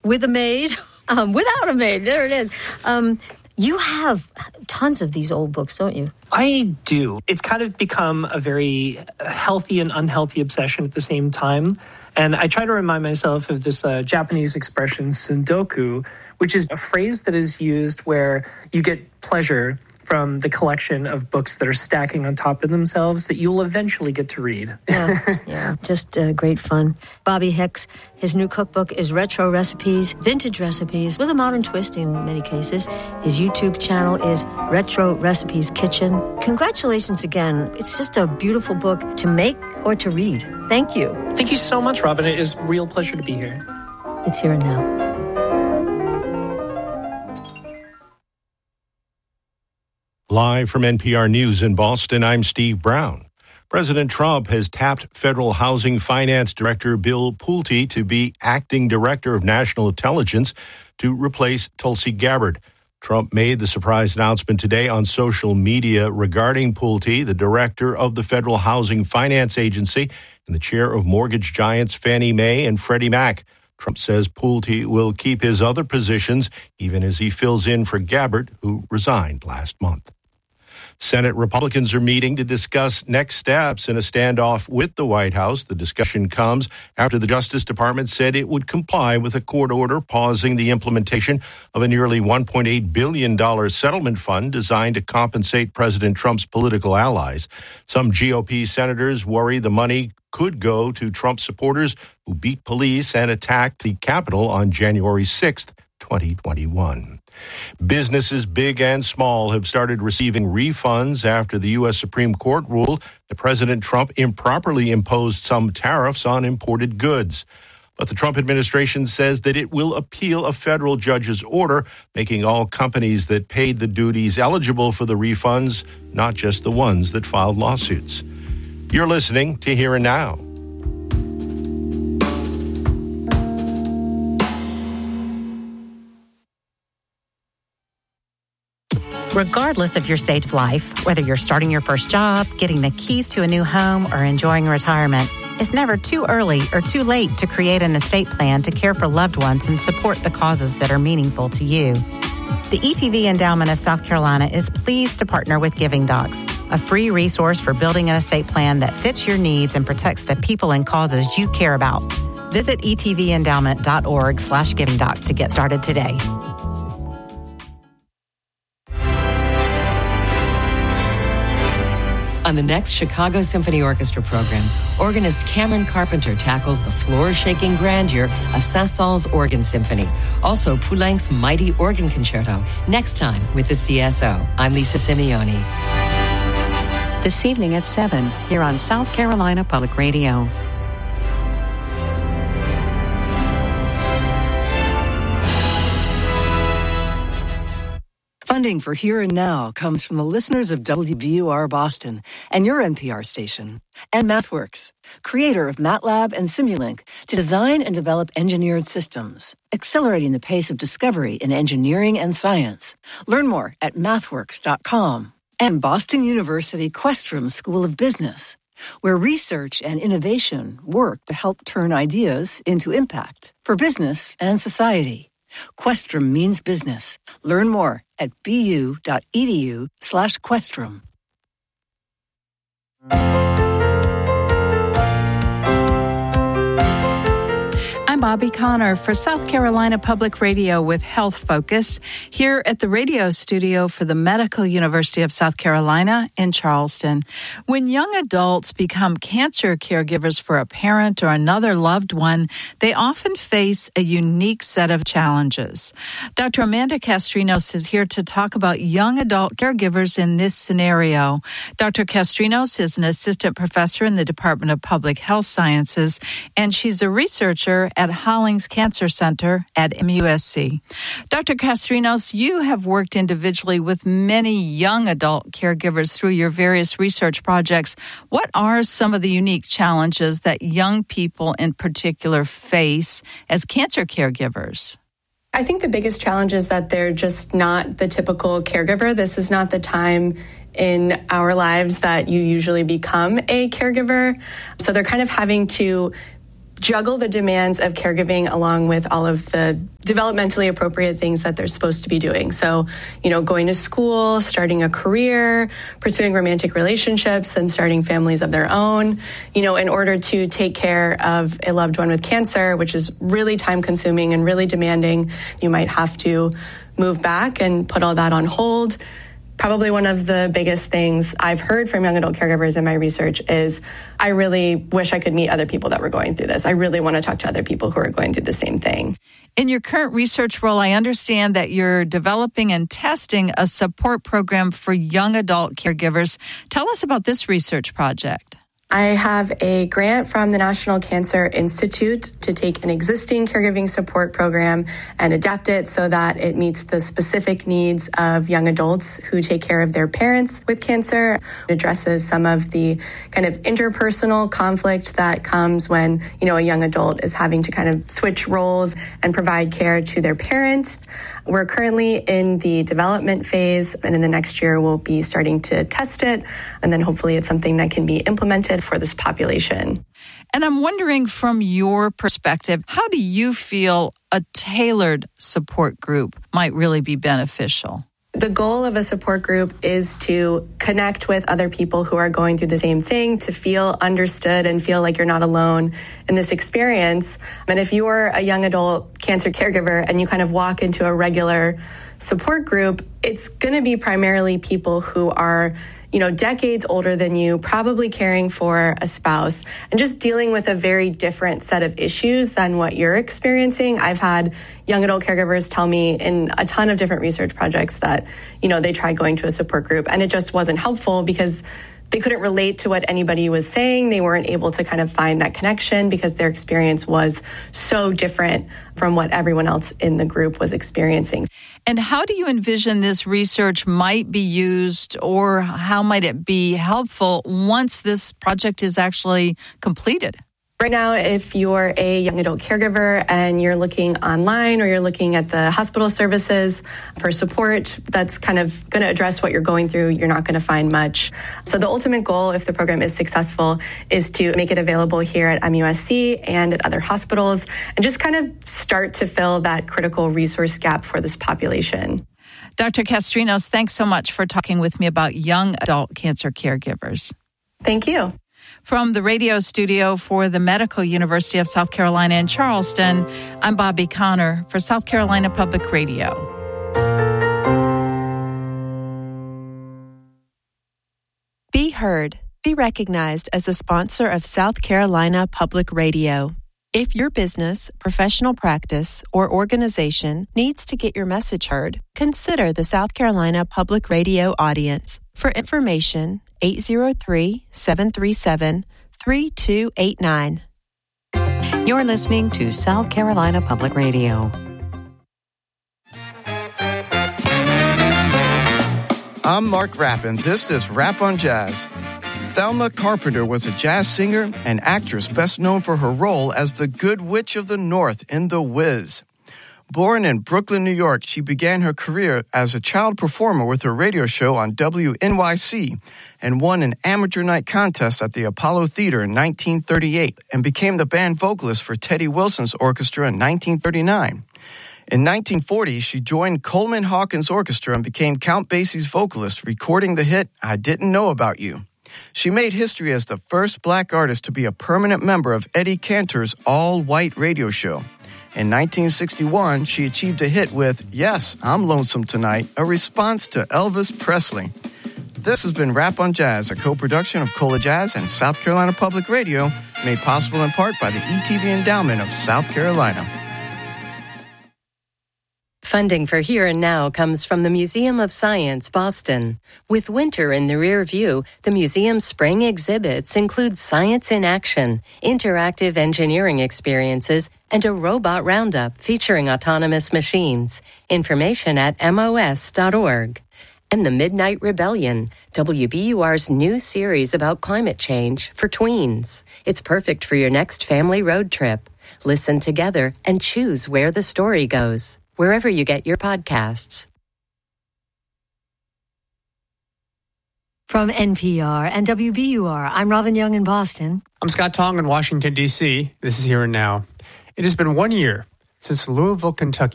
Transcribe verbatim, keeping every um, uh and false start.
with a maid, um, without a maid. There it is. Um, you have tons of these old books, don't you? I do. It's kind of become a very healthy and unhealthy obsession at the same time. And I try to remind myself of this uh, Japanese expression, sundoku, which is a phrase that is used where you get pleasure from the collection of books that are stacking on top of themselves that you'll eventually get to read. Yeah, yeah. Just uh, great fun. Bobby Hicks, his new cookbook is Retro Recipes, Vintage Recipes, with a modern twist in many cases. His YouTube channel is Retro Recipes Kitchen. Congratulations again. It's just a beautiful book to make or to read. Thank you. Thank you so much, Robin. It is a real pleasure to be here. It's here and now. Live from N P R News in Boston, I'm Steve Brown. President Trump has tapped Federal Housing Finance Director Bill Pulte to be acting director of national intelligence to replace Tulsi Gabbard. Trump made the surprise announcement today on social media regarding Pulte, the director of the Federal Housing Finance Agency and the chair of mortgage giants Fannie Mae and Freddie Mac. Trump says Pulte will keep his other positions even as he fills in for Gabbard, who resigned last month. Senate Republicans are meeting to discuss next steps in a standoff with the White House. The discussion comes after the Justice Department said it would comply with a court order pausing the implementation of a nearly one point eight billion dollars settlement fund designed to compensate President Trump's political allies. Some G O P senators worry the money could go to Trump supporters who beat police and attacked the Capitol on January sixth, twenty twenty-one. Businesses big and small have started receiving refunds after the U S Supreme Court ruled that President Trump improperly imposed some tariffs on imported goods. But the Trump administration says that it will appeal a federal judge's order, making all companies that paid the duties eligible for the refunds, not just the ones that filed lawsuits. You're listening to Here and Now. Regardless of your stage of life, whether you're starting your first job, getting the keys to a new home, or enjoying retirement, it's never too early or too late to create an estate plan to care for loved ones and support the causes that are meaningful to you. The E T V Endowment of South Carolina is pleased to partner with Giving Docs, a free resource for building an estate plan that fits your needs and protects the people and causes you care about. Visit e t v endowment dot org slash giving docs to get started today. On the next Chicago Symphony Orchestra program, organist Cameron Carpenter tackles the floor-shaking grandeur of Saint-Saëns Organ Symphony. Also, Poulenc's Mighty Organ Concerto, next time with the C S O. I'm Lisa Simeone. This evening at seven, here on South Carolina Public Radio. Funding for Here and Now comes from the listeners of W B U R Boston and your N P R station, and MathWorks, creator of MATLAB and Simulink, to design and develop engineered systems, accelerating the pace of discovery in engineering and science. Learn more at mathworks dot com. And Boston University Questrom School of Business, where research and innovation work to help turn ideas into impact for business and society. Questrom means business. Learn more at bu.edu slash Questrom. I'm Bobby Connor for South Carolina Public Radio with Health Focus here at the radio studio for the Medical University of South Carolina in Charleston. When young adults become cancer caregivers for a parent or another loved one, they often face a unique set of challenges. Doctor Amanda Castrinos is here to talk about young adult caregivers in this scenario. Doctor Castrinos is an assistant professor in the Department of Public Health Sciences, and she's a researcher at Hollings Cancer Center at M U S C. Doctor Castrinos, you have worked individually with many young adult caregivers through your various research projects. What are some of the unique challenges that young people in particular face as cancer caregivers? I think the biggest challenge is that they're just not the typical caregiver. This is not the time in our lives that you usually become a caregiver. So they're kind of having to juggle the demands of caregiving along with all of the developmentally appropriate things that they're supposed to be doing. So, you know, going to school, starting a career, pursuing romantic relationships, and starting families of their own, you know, in order to take care of a loved one with cancer, which is really time consuming and really demanding. You might have to move back and put all that on hold. Probably one of the biggest things I've heard from young adult caregivers in my research is, I really wish I could meet other people that were going through this. I really want to talk to other people who are going through the same thing. In your current research role, I understand that you're developing and testing a support program for young adult caregivers. Tell us about this research project. I have a grant from the National Cancer Institute to take an existing caregiving support program and adapt it so that it meets the specific needs of young adults who take care of their parents with cancer. It addresses some of the kind of interpersonal conflict that comes when, you know, a young adult is having to kind of switch roles and provide care to their parent. We're currently in the development phase, and in the next year we'll be starting to test it, and then hopefully it's something that can be implemented for this population. And I'm wondering, from your perspective, how do you feel a tailored support group might really be beneficial? The goal of a support group is to connect with other people who are going through the same thing, to feel understood and feel like you're not alone in this experience. And if you're a young adult cancer caregiver and you kind of walk into a regular support group, it's going to be primarily people who are, you know, decades older than you, probably caring for a spouse and just dealing with a very different set of issues than what you're experiencing. I've had young adult caregivers tell me in a ton of different research projects that, you know, they tried going to a support group and it just wasn't helpful because they couldn't relate to what anybody was saying. They weren't able to kind of find that connection because their experience was so different from what everyone else in the group was experiencing. And how do you envision this research might be used, or how might it be helpful once this project is actually completed? Right now, if you're a young adult caregiver and you're looking online or you're looking at the hospital services for support, that's kind of going to address what you're going through. You're not going to find much. So the ultimate goal, if the program is successful, is to make it available here at M U S C and at other hospitals and just kind of start to fill that critical resource gap for this population. Doctor Castrinos, thanks so much for talking with me about young adult cancer caregivers. Thank you. From the radio studio for the Medical University of South Carolina in Charleston, I'm Bobby Connor for South Carolina Public Radio. Be heard. Be recognized as a sponsor of South Carolina Public Radio. If your business, professional practice, or organization needs to get your message heard, consider the South Carolina Public Radio audience. For information, eight zero three, seven three seven, three two eight nine. You're listening to South Carolina Public Radio. I'm Mark Rappin. This is Rap on Jazz. Thelma Carpenter was a jazz singer and actress best known for her role as the Good Witch of the North in The Wiz. Born in Brooklyn, New York, she began her career as a child performer with her radio show on W N Y C and won an amateur night contest at the Apollo Theater in nineteen thirty-eight and became the band vocalist for Teddy Wilson's orchestra in nineteen thirty-nine. In nineteen forty, she joined Coleman Hawkins Orchestra and became Count Basie's vocalist, recording the hit I Didn't Know About You. She made history as the first black artist to be a permanent member of Eddie Cantor's all-white radio show. In nineteen sixty-one, she achieved a hit with Yes, I'm Lonesome Tonight, a response to Elvis Presley. This has been Rap on Jazz, a co-production of Cola Jazz and South Carolina Public Radio, made possible in part by the E T V Endowment of South Carolina. Funding for Here and Now comes from the Museum of Science, Boston. With winter in the rear view, the museum's spring exhibits include science in action, interactive engineering experiences, and a robot roundup featuring autonomous machines. Information at M O S dot org. And The Midnight Rebellion, W B U R's new series about climate change for tweens. It's perfect for your next family road trip. Listen together and choose where the story goes, wherever you get your podcasts. From N P R and W B U R, I'm Robin Young in Boston. I'm Scott Tong in Washington, D C. This is Here and Now. It has been one year since Louisville, Kentucky